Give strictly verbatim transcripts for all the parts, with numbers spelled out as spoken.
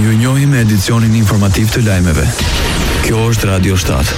ju njohim me edicionin informativ të lajmeve. Kjo është Radio shtat.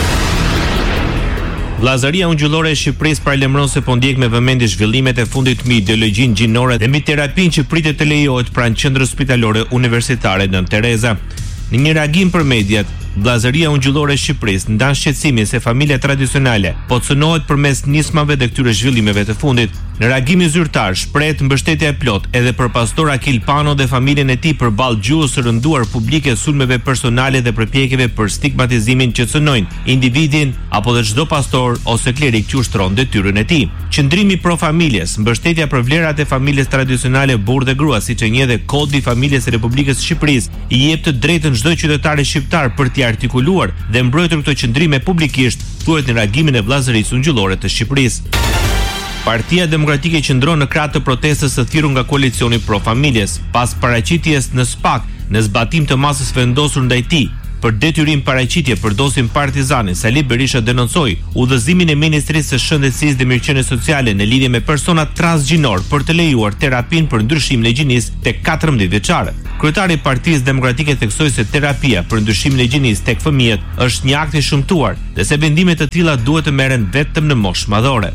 Vllazëria Ungjillore e Shqipërisë paralajmëron se po ndjek me vëmendje zhvillimet e fundit mbi ideologjinë gjinore dhe mbi terapinë që pritet të lejohet pranë qendrës spitalore universitare Nën Tereza. Në një reagim për mediat, Vllazëria Ungjillore e Shqipërisë ndan shqetësimin se familja tradicionale po cënohet përmes nismave dhe këtyre zhvillimeve të fundit. Në reagimin zyrtar shprehet mbështetje e plot edhe për pastor Akil Pano dhe familjen e tij përballë gjuhës së rënduar publike, sulmeve personale dhe përpjekjeve për stigmatizimin që cënojnë individin apo dhe çdo pastor ose klerik që ushtron detyrën e tij. Qëndrimi pro familjes, mbështetja për vlerat e familjes tradicionale burrë dhe grua, siç e njeh dhe Kodi i familjes së Republikës së Shqipërisë, i jep të drejtën çdo qytetari shqiptar për t'i artikuluar dhe mbrojtur këto qëndrime publikisht, thuhet në reagimin e Vllazërisë Ungjillore të Shqipërisë. Partia Demokratike qëndron në krah të protestës së thirrur nga koalicioni pro familjes, pas paraqitjes në SPAK në zbatim të masës vendosur ndaj tij. Për detyrim paraqitje përdosin partizanin, Sali Berisha denoncoi udhëzimin e Ministrisë së Shëndetësisë dhe Mirëqenies Sociale në lidhje me persona transgjinor për të lejuar terapinë për ndryshimin e gjinisë tek katërmbëdhjetë vjeçare. Kryetari i Partisë Demokratike theksoi se terapia për ndryshimin e gjinisë tek fëmijët është një akt i shëmtuar dhe se vendime të tilla duhet të merren vetëm në moshë madhore.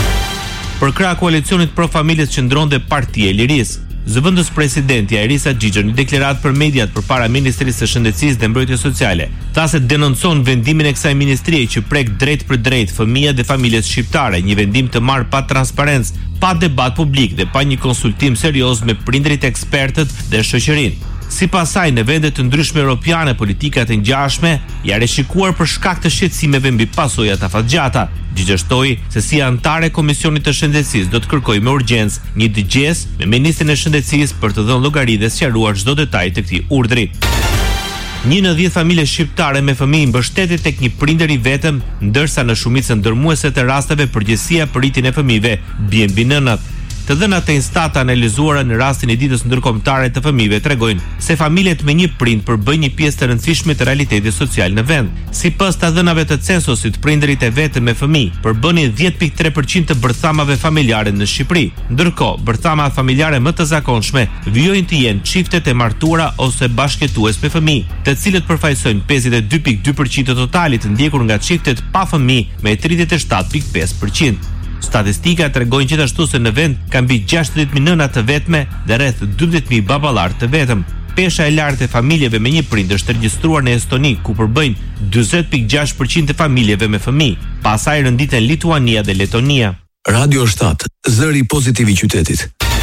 Për krah koalicionit pro familjes qëndron dhe Partia e Lirisë. Zëvendës presidenti Airisa Xhixha në deklaratë për mediat përpara Ministrisë së Shëndetësisë dhe Mbrojtjes Sociale, tha se denoncon vendimin e kësaj ministrie që prek drejt për drejt fëmijët dhe familjet shqiptare, një vendim të marrë pa transparencë, pa debat publik dhe pa një konsultim serioz me prindrit, ekspertët dhe shoqërinë. Sipas saj, në vende të ndryshme europiane, politikat e ngjashme janë rishikuar për shkak të shqetësimeve mbi pasojat afatgjata. Xhixha shtoi se si antare e Komisionit të Shëndetësisë do të kërkojë me urgjencë një dëgjes me Ministrin e Shëndetësisë për të dhënë llogari dhe sqaruar çdo detaj të këtij urdhri. Një në dhjetë familje shqiptare me fëmijë mbështetet tek një prindër i vetëm, ndërsa në shumicën ndërmuese të rasteve përgjegjësia për rritjen e fëmijëve bie mbi nënat. Të dhënat e Instat analizuara në rastin e ditës ndërkombëtare të fëmijëve tregojnë se familjet me një prind përbëjnë një pjesë të rëndësishme të realitetit social në vend. Sipas të dhënave të censusit, prindërit e vetëm me fëmijë përbënin dhjetë pikë tre përqind të bërthamave familjare në Shqipëri. Ndërkohë, bërthamat familjare më të zakonshme vijojnë të jenë çiftet e martuara ose bashkëtues me fëmijë, të cilët përfaqësojnë pesëdhjetë e dy pikë dy përqind të totalit, ndjekur nga çiftet pa fëmijë me tridhjetë e shtatë pikë pesë përqind. Statistika tregojnë gjithashtu se në vend ka mbi gjashtëdhjetë mijë nëna të vetme dhe rreth dymbëdhjetë mijë baballar të vetëm. Pesha e lartë e familjeve me një prind është regjistruar në Estoni, ku përbëjnë dyzet pikë gjashtë përqind të familjeve me fëmijë. Pastaj rënditen Lituania dhe Letonia. Radio shtat, zëri pozitiv i qytetit.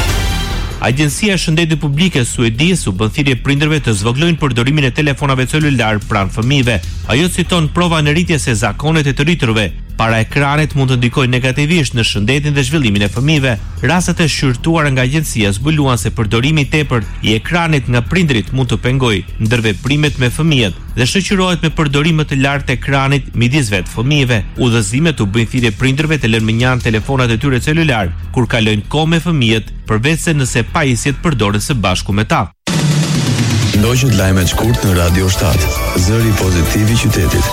Agjencia e Shëndetit Publike suedeze u bën thirrje prindërve të zvogëlojnë përdorimin e telefonave celular pranë fëmijëve. Ajo citon prova në rritje se zakonet e të rriturve para ekranit mund të ndikojnë negativisht në shëndetin dhe zhvillimin e fëmijëve. Rastet e shqyrtuara nga agjencia zbuluan se përdorimi i tepërt i ekranit nga prindrit mund të pengojë ndërveprimet me fëmijët dhe shoqërohet me përdorim të lartë të ekranit midis vetë fëmijëve. Udhëzimet u bëjnë thirrje prindërve të lënë menjan telefonat e tyre celular kur kalojnë kohë me fëmijët, përveç se nëse pajisjet përdoren së bashku me ta. Ndoqët lajmet shkurt në Radio shtat, zëri pozitiv i qytetit.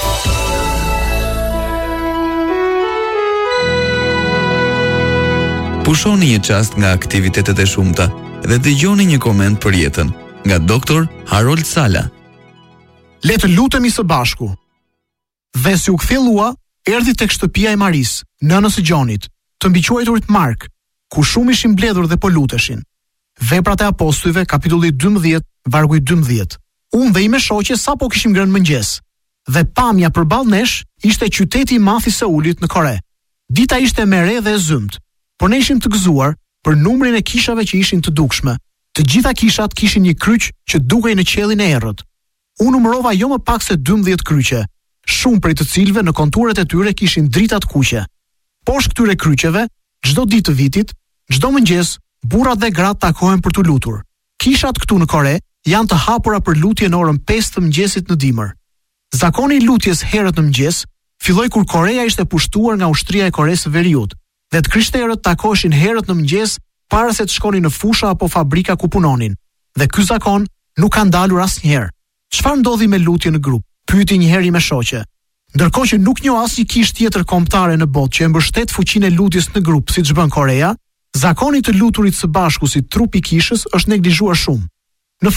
Pushoni një çast nga aktivitetet e shumta dhe dëgjoni një koment për jetën nga doktor Harold Sala. Le të lutemi së bashku. Dhe si u kthellua, erdhi tek shtëpia e Maris, nënës së Gjonit, të mbiquajturit Mark, ku shumë ishin mbledhur dhe po luteshin. Veprat e Apostujve, kapitulli dymbëdhjetë, vargu i dymbëdhjetë. Unë dhe i me shoqe sapo kishim ngrënë mëngjes, dhe pamja përballë nesh ishte qyteti i madh i Seulit në Kore. Dita ishte me re dhe e zymt, por ne ishim të gëzuar për numrin e kishave që ishin të dukshme. Të gjitha kishat kishin një kryq që dukej në qiellin e errët. Unë numërova jo më pak se dymbëdhjetë kryqe, shumë prej të cilëve në konturet e tyre kishin drita të kuqe. Poshtë këtyre kryqeve, çdo ditë të vitit, çdo mëngjes, burrat dhe gratë takohen për të lutur. Kishat këtu në Kore janë të hapura për lutje në orën pesë të mëngjesit në dimër. Zakoni i lutjes herët në mëngjes filloi kur Korea ishte pushtuar nga ushtria e Koresë së Veriut, dhe të krishterët takoheshin herët në mëngjes para se të shkonin në fusha apo fabrika ku punonin. Dhe ky zakon nuk ka ndalur asnjëherë. Çfarë ndodhi me lutje në grup? Pyeti një herë me shoqe. Ndërkohë që nuk njoh asnjë kishë tjetër kombëtare në botë që e mbështet fuqinë e lutjes në grup siç bën Korea, zakoni të luturit së bashku si trup i kishës është neglizhuar shumë. Në fakt,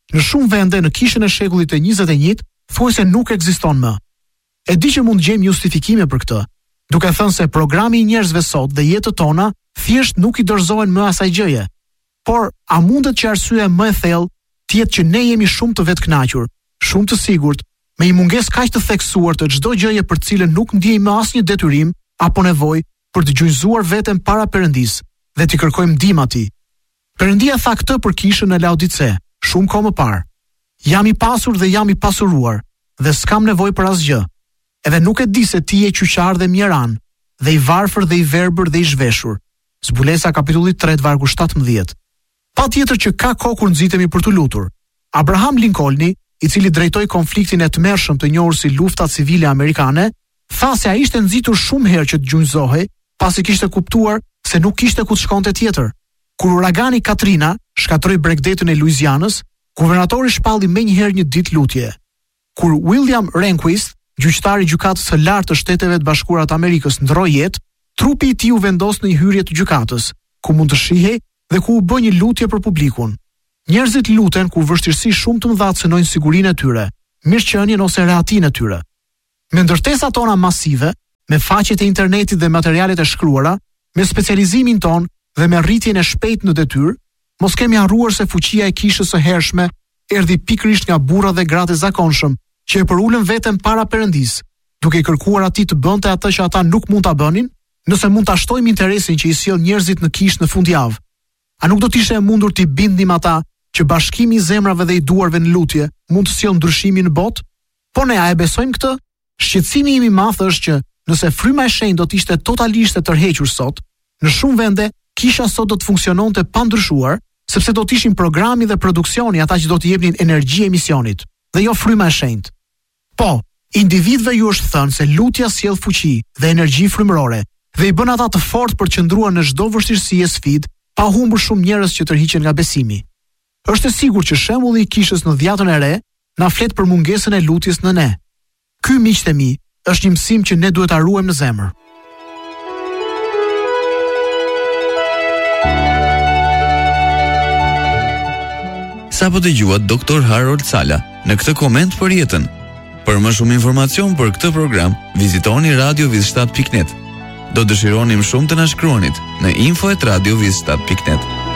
Në shumë vende në kishën e shekullit të njëzet e njëjtë, thuaj se nuk ekziston më. E di që mund gjejmë justifikime për këtë, duke thënë se programi i njerëzve sot dhe jetët tona thjesht nuk i dorëzohen më asaj gjëje. Por a mundet që arsyeja më e thellë të jetë që ne jemi shumë të vetkënaqur, shumë të sigurt, me një mungesë kaq të theksuar të çdo gjëje për cilën nuk ndjejmë asnjë detyrim apo nevojë për të gjunjëzuar veten para Perëndis dhe të kërkojmë ndihmë atij. Perëndia tha këtë për kishën e Laodice, shumë kohë më parë. Jam i pasur dhe jam i pasuruar, dhe s'kam nevojë për asgjë. Edhe nuk e di se ti je qyqar dhe mjeran, dhe i varfër dhe i verbër dhe i zhveshur. Zbulesa kapitulli tre vargu shtatëmbëdhjetë. Pa tjetër që ka kohë kur nxitemi për të lutur. Abraham Lincolni, i cili drejtoi konfliktin e tmerrshëm të njohur si lufta civile amerikane, tha se ai ishte nxitur shumë herë që të gjunjëzohej, pasi kishte kuptuar se nuk kishte ku të shkonte tjetër. Kur uragani Katrina shkatroi bregdetën e Luizianës, guvernatori shpalli menjëherë një ditë lutje. Kur William Rehnquist, gjyqtari i gjykatës së lartë të Shteteve të Bashkuara të Amerikës, ndroi jetë, trupi i tij u vendos në një hyrje të gjykatës, ku mund të shihej dhe ku u bë një lutje për publikun. Njerëzit luten kur vështirësi shumë të mëdha cënojnë sigurinë e tyre, mirëqenien ose rehatinë e tyre. Me ndërtesat tona masive, me faqet e internetit dhe materialet e shkruara, me specializimin ton dhe me rritjen e shpejtë në detyrë, mos kemi harruar se fuqia e kishës së hershme erdhi pikërisht nga burrat dhe gratë e zakonshëm, që e përulën veten para Perëndis, duke i kërkuar atij të bënte atë që ata nuk mund ta bënin, nëse mund ta shtojmë interesin që i sjell njerëzit në kishë në fundjavë. A nuk do të ishte e mundur t'i bindnim ata që bashkimi i zemrave dhe i duarve në lutje mund të sjellë ndryshimin në botë? Po ne a e besojmë këtë? Shqetësimi im i madh është që nëse fryma e shenjtë do të ishte totalisht e tërhequr sot, në shumë vende kisha sot do të funksiononte pa ndryshuar, sepse do të ishin programi dhe produksioni ata që do të jepnin energji emisionit, dhe jo fryma e shenjtë. Po, individëve ju është thënë se lutja sjell fuqi dhe energji frymërore dhe i bën ata të fortë për të qëndruar në çdo vështirësi e sfidë, pa humbur shumë njerëz që tërhiqen nga besimi. Është e sigurt që shembulli i kishës në dhjetën e re na flet për mungesën e lutjes në ne. Ky, miqtë e mi, është një mësim që ne duhet ta ruajmë në zemër. Sa po dëgjuat doktor Harold Sala në këtë koment për jetën. Për më shumë informacion për këtë program, vizitoni radio viz shtat pikë net. Do dëshironim shumë të na shkruanit në info at radio viz shtat pikë net.